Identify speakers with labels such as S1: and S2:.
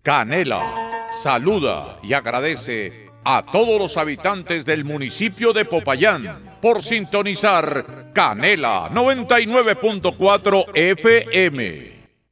S1: Canela saluda y agradece a todos los habitantes del municipio de Popayán por sintonizar Canela 99.4 FM.